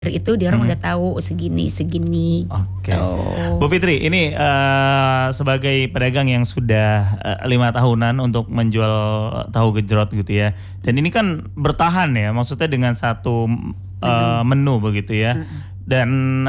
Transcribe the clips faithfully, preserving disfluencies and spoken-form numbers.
Itu dia orang Hmm. udah tahu segini segini. Oke. Gitu. Bu Fitri, ini uh, sebagai pedagang yang sudah uh, lima tahunan untuk menjual tahu gejrot gitu ya. Dan ini kan bertahan ya, maksudnya dengan satu uh, menu begitu ya. Mm. Dan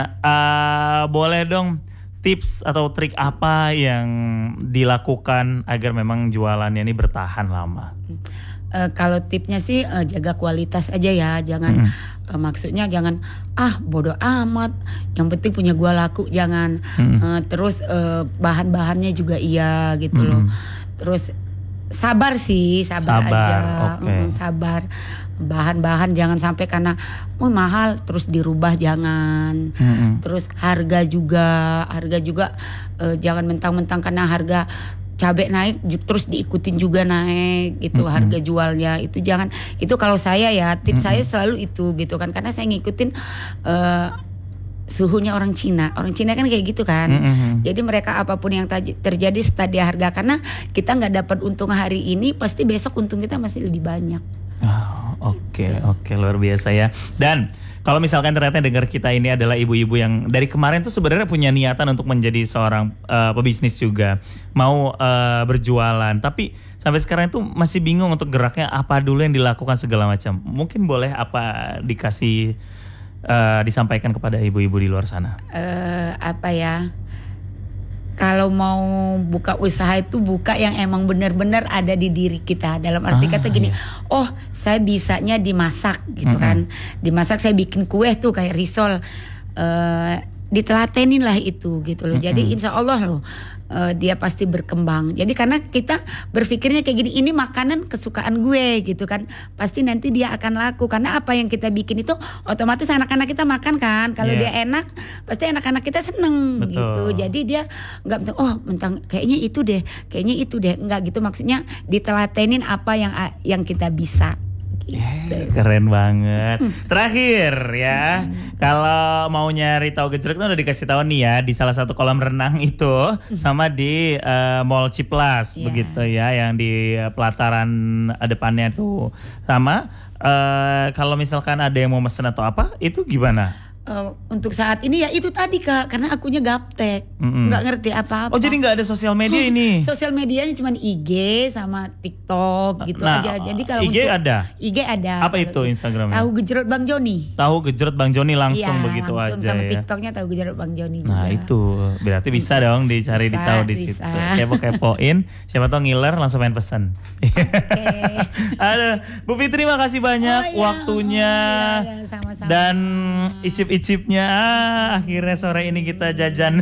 uh, boleh dong tips atau trik apa yang dilakukan agar memang jualannya ini bertahan lama? Uh, kalau tipnya sih uh, jaga kualitas aja ya, jangan Mm. uh, maksudnya jangan ah bodoh amat, yang penting punya gua laku, jangan. Mm. Uh, terus uh, bahan-bahannya juga iya gitu loh. Mm. Terus sabar sih, sabar, Sabar, aja, oke. Mm, sabar. Bahan-bahan jangan sampai karena oh, mahal terus dirubah, jangan. Mm-mm. Terus harga juga, harga juga uh, jangan mentang-mentang karena harga cabai naik ju- terus diikutin juga naik gitu. Mm-mm. Harga jualnya itu jangan. Itu kalau saya ya tips Mm-mm. saya selalu itu gitu kan, karena saya ngikutin uh, suhunya orang Cina. Orang Cina kan kayak gitu kan. Mm-mm. Jadi mereka apapun yang taj- terjadi setelah dia harga, karena kita nggak dapat untung hari ini pasti besok untung kita masih lebih banyak. Oh, Oke, oke, luar biasa ya. Dan kalau misalkan ternyata dengar kita ini adalah ibu-ibu yang dari kemarin tuh sebenarnya punya niatan untuk menjadi seorang uh, pebisnis juga, mau uh, berjualan, tapi sampai sekarang itu masih bingung untuk geraknya apa dulu yang dilakukan segala macam. Mungkin boleh apa dikasih uh, disampaikan kepada ibu-ibu di luar sana? Eh, apa ya? Kalau mau buka usaha itu buka yang emang benar-benar ada di diri kita. Dalam arti Ah, kata gini, iya. oh saya bisanya dimasak gitu Mm-mm. kan. Dimasak saya bikin kue tuh kayak risol. Eh, ditelatenin lah itu gitu loh. Jadi Mm-mm. insya Allah loh eh, dia pasti berkembang. Jadi karena kita berpikirnya kayak gini, ini makanan kesukaan gue gitu kan. Pasti nanti dia akan laku. Karena apa yang kita bikin itu otomatis anak-anak kita makan kan. Kalau Iya. dia enak pasti anak-anak kita seneng. Betul. Gitu. Jadi dia nggak mentang, oh mentang kayaknya itu deh, kayaknya itu deh, nggak gitu. Maksudnya ditelatenin apa yang yang kita bisa. Gitu. Eh, keren banget. Terakhir ya, kalau mau nyari tahu gejrot kan udah dikasih tahu nih ya di salah satu kolam renang itu sama di eh, Mall Ciplas Iya. begitu ya, yang di eh, pelataran eh, depannya tuh. Sama eh, kalau misalkan ada yang mau mesen atau apa, itu gimana? Eh, untuk saat ini ya itu tadi Kak, karena akunya gaptek, Mm-mm. nggak ngerti apa-apa. Oh, jadi nggak ada sosial media ini? Sosial medianya cuma I G sama TikTok gitu Nah, aja. Jadi kalau I G untuk ada? I G ada. Apa itu Instagramnya? Tahu gejrot Bang Joni. Tahu gejrot Bang Joni langsung Iya, begitu langsung aja sama ya. TikToknya tahu gejrot Bang Joni juga. Nah itu berarti bisa dong dicari, Bisa, ditahu di bisa. situ. Kepo-kepoin, siapa tahu ngiler langsung main pesan. Oke. Aduh, Bu Fitri makasih banyak Oh, iya. waktunya Oh, iya, iya, sama-sama. dan icip-icipnya. Ah, akhirnya sore ini kita jajan.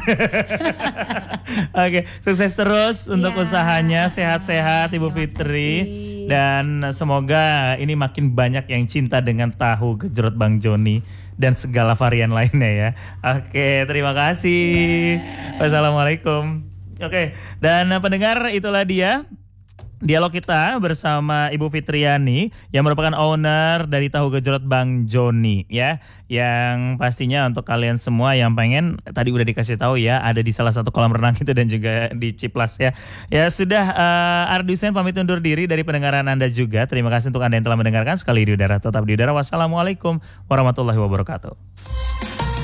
Oke, sukses terus untuk Iya. usahanya, sehat-sehat Ibu Terima Fitri. kasih. Dan semoga ini makin banyak yang cinta dengan tahu gejrot Bang Joni dan segala varian lainnya ya. Oke, terima kasih. Wassalamualaikum. Oke, dan pendengar, itulah dia dialog kita bersama Ibu Fitriani yang merupakan owner dari tahu gejrot Bang Joni ya. Yang pastinya untuk kalian semua yang pengen, tadi udah dikasih tahu ya, ada di salah satu kolam renang itu dan juga di Ciplas ya. Ya sudah, uh, Ardi Hussein pamit undur diri dari pendengaran Anda juga. Terima kasih untuk Anda yang telah mendengarkan. Sekali di udara, tetap di udara. Wassalamualaikum warahmatullahi wabarakatuh.